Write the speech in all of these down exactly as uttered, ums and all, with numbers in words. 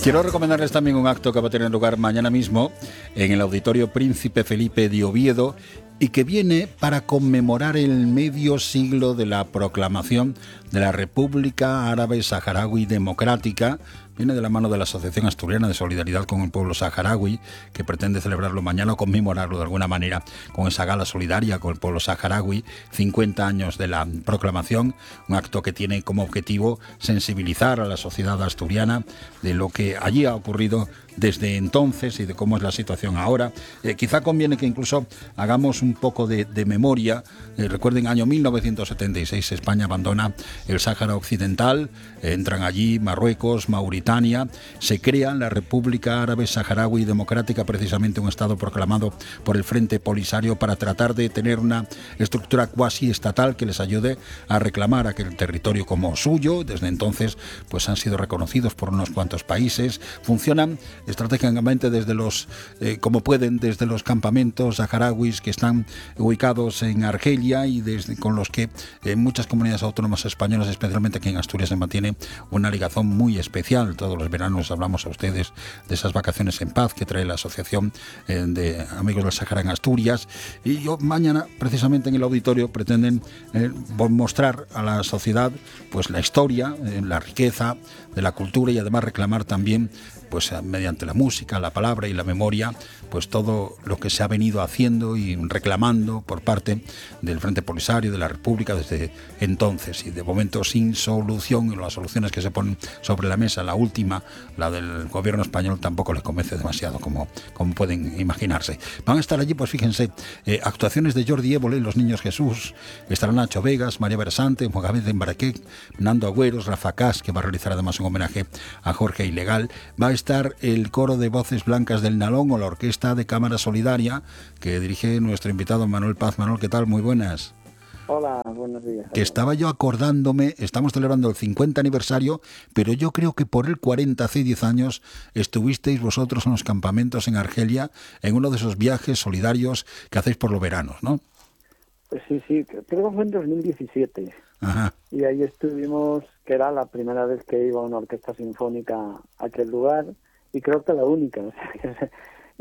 Quiero recomendarles también un acto que va a tener lugar mañana mismo en el Auditorio Príncipe Felipe de Oviedo y que viene para conmemorar el medio siglo de la proclamación de la República Árabe Saharaui Democrática. Viene de la mano de la Asociación Asturiana de Solidaridad con el Pueblo Saharaui, que pretende celebrarlo mañana o conmemorarlo de alguna manera con esa gala solidaria con el pueblo saharaui, cincuenta años de la proclamación, un acto que tiene como objetivo sensibilizar a la sociedad asturiana de lo que allí ha ocurrido desde entonces y de cómo es la situación ahora. Eh, quizá conviene que incluso hagamos un poco de, de memoria. Eh, recuerden, año mil novecientos setenta y seis, España abandona el Sáhara Occidental, eh, entran allí Marruecos, Mauritania, se crea la República Árabe Saharaui Democrática, precisamente un estado proclamado por el Frente Polisario para tratar de tener una estructura cuasi estatal que les ayude a reclamar aquel territorio como suyo. Desde entonces pues han sido reconocidos por unos cuantos países, funcionan estratégicamente desde los, eh, como pueden, desde los campamentos saharauis que están ubicados en Argelia y desde, con los que en muchas comunidades autónomas españolas, especialmente aquí en Asturias, se mantiene una ligación muy especial. Todos los veranos hablamos a ustedes de esas vacaciones en paz que trae la Asociación eh, de Amigos del Sáhara en Asturias, y yo mañana precisamente en el auditorio pretenden eh, mostrar a la sociedad pues la historia, eh, la riqueza de la cultura y además reclamar también pues mediante la música, la palabra y la memoria, pues todo lo que se ha venido haciendo y reclamando por parte del Frente Polisario, de la República desde entonces, y de momento sin solución. Y las soluciones que se ponen sobre la mesa, la última, la del gobierno español, tampoco les convence demasiado, como, como pueden imaginarse. Van a estar allí, pues fíjense, eh, actuaciones de Jordi Évole, Los Niños Jesús, estarán Nacho Vegas, María Versante, Mohamed Embaraquec, Nando Agüeros, Rafa Cas, que va a realizar además un homenaje a Jorge Ilegal. Va a estar el coro de voces blancas del Nalón o la orquesta de cámara solidaria que dirige nuestro invitado Manuel Paz. Manuel, ¿qué tal? Muy buenas. Hola, buenos días. Que estaba yo acordándome, estamos celebrando el cincuenta aniversario, pero yo creo que por el cuarenta, hace diez años, estuvisteis vosotros en los campamentos en Argelia, en uno de esos viajes solidarios que hacéis por los veranos, ¿no? Pues sí, sí, creo que fue en dos mil diecisiete. Ajá. Y ahí estuvimos, que era la primera vez que iba una orquesta sinfónica a aquel lugar, y creo que la única. O sea, que,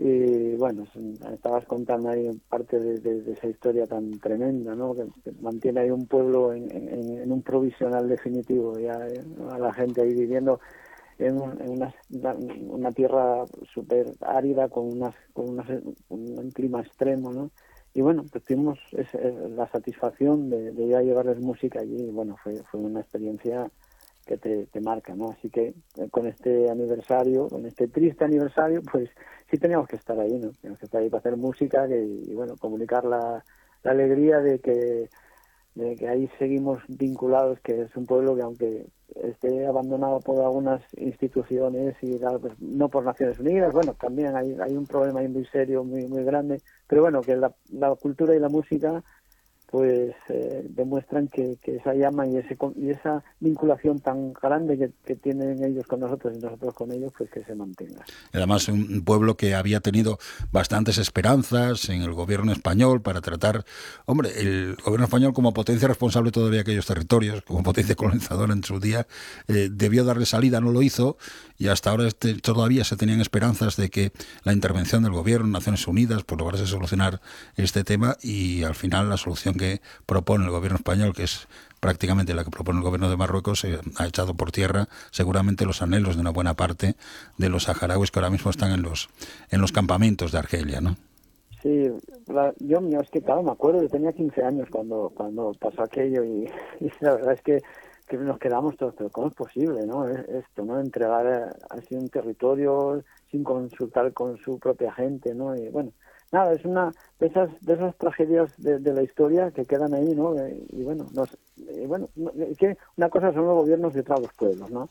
y bueno, estabas contando ahí parte de, de, de esa historia tan tremenda, ¿no? Que, que mantiene ahí un pueblo en, en, en un provisional definitivo, ya a la gente ahí viviendo en, un, en una, una tierra súper árida con, unas, con unas, un clima extremo, ¿no? Y bueno, pues tuvimos ese, la satisfacción de, de ir a llevarles música allí, y bueno, fue, fue una experiencia que te, te marca, ¿no? Así que eh, con este aniversario, con este triste aniversario, pues sí teníamos que estar ahí, ¿no? Teníamos que estar ahí para hacer música que, y bueno, comunicar la, la alegría de que, de que ahí seguimos vinculados, que es un pueblo que aunque esté abandonado por algunas instituciones y pues, no por Naciones Unidas, bueno, también hay, hay un problema ahí muy serio, muy muy grande, pero bueno, que la, la cultura y la música pues eh, demuestran que, que esa llama y ese y esa vinculación tan grande que, que tienen ellos con nosotros y nosotros con ellos, pues que se mantenga. Además, un pueblo que había tenido bastantes esperanzas en el gobierno español para tratar, hombre, el gobierno español como potencia responsable todavía de aquellos territorios, como potencia colonizadora en su día, eh, debió darle salida, no lo hizo, y hasta ahora este, todavía se tenían esperanzas de que la intervención del gobierno, Naciones Unidas, pues lograse solucionar este tema, y al final la solución que propone el gobierno español, que es prácticamente la que propone el gobierno de Marruecos, eh, ha echado por tierra seguramente los anhelos de una buena parte de los saharauis que ahora mismo están en los en los campamentos de Argelia, ¿no? Sí, la, yo es que claro, me acuerdo, yo tenía quince años cuando cuando pasó aquello y, y la verdad es que, que nos quedamos todos, pero ¿cómo es posible, no? Esto, ¿no? Entregar así un territorio sin consultar con su propia gente, ¿no? Y bueno, nada, es una de esas de esas tragedias de, de la historia que quedan ahí, ¿no? Y, y bueno, nos, y bueno, es que una cosa son los gobiernos y otra los pueblos, ¿no?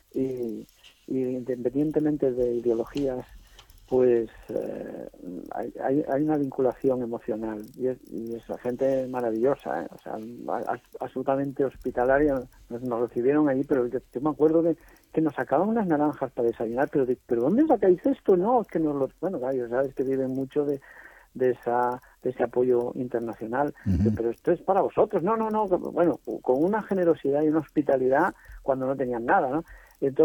Y, y independientemente de ideologías, pues eh, hay, hay, hay una vinculación emocional y es, y es gente maravillosa, ¿eh? O sea, a, a, absolutamente hospitalaria. Nos, nos recibieron allí, pero yo, yo me acuerdo que, que nos sacaban unas naranjas para desayunar, pero de, pero ¿dónde sacáis esto? No, es que nos los, bueno, claro, sabes que viven mucho de de esa de ese apoyo internacional, uh-huh. Pero esto es para vosotros. No, no, no, bueno, con una generosidad y una hospitalidad cuando no tenían nada, ¿no? Entonces,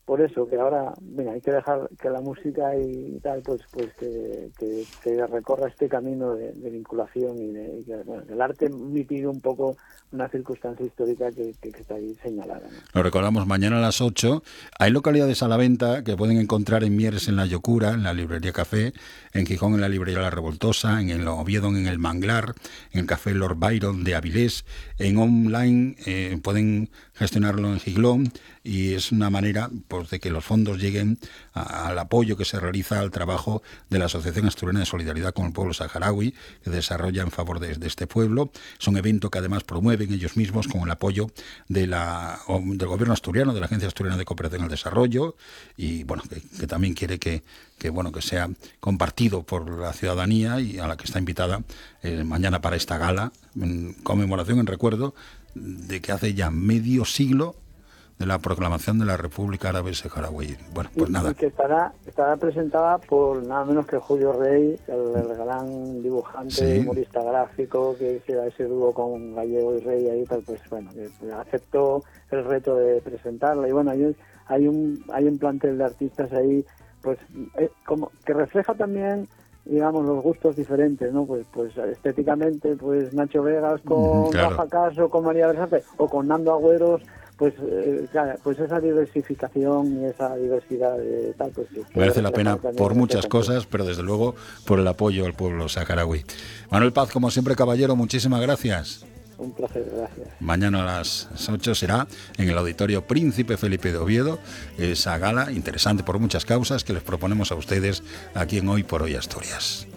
por eso, que ahora, venga, hay que dejar que la música y tal, pues pues que, que, que recorra este camino de, de vinculación y, de, y que, bueno, el arte mitigue un poco una circunstancia histórica que, que, que está ahí señalada, ¿no? Lo recordamos, mañana a las ocho. Hay localidades a la venta que pueden encontrar en Mieres en La Locura, en la librería Café, en Gijón en la librería La Revoltosa, en el Oviedo en el Manglar, en el Café Lord Byron de Avilés, en online eh, pueden gestionarlo en Giglón, y es una manera pues de que los fondos lleguen a, al apoyo que se realiza al trabajo de la Asociación Asturiana de Solidaridad con el Pueblo Saharaui, que desarrolla en favor de, de este pueblo. Es un evento que además promueven ellos mismos con el apoyo de la, del gobierno asturiano, de la Agencia Asturiana de Cooperación al Desarrollo, y bueno, que, que también quiere que, que bueno que sea compartido por la ciudadanía, y a la que está invitada eh, mañana para esta gala, en conmemoración, en recuerdo de que hace ya medio siglo de la proclamación de la República Árabe Saharaui. Bueno, pues y, nada. Y que estará, estará presentada por nada menos que Julio Rey, el, el gran dibujante, sí. humorista gráfico, que hiciera ese dúo con Gallego y Rey ahí, tal, pues bueno, que aceptó el reto de presentarla. Y bueno, hay, hay un hay un plantel de artistas ahí, pues eh, como que refleja también, digamos, los gustos diferentes, ¿no? Pues pues estéticamente, pues Nacho Vegas con claro. Rafa Caso, con María Versante, o con Nando Agüeros, pues eh, claro, pues esa diversificación y esa diversidad de tal, pues que merece la pena por muchas cosas, pero desde luego por el apoyo al pueblo saharaui. Manuel Paz, como siempre, caballero, muchísimas gracias. Un placer, gracias. Mañana a las ocho será en el Auditorio Príncipe Felipe de Oviedo esa gala interesante por muchas causas que les proponemos a ustedes aquí en Hoy por Hoy Asturias.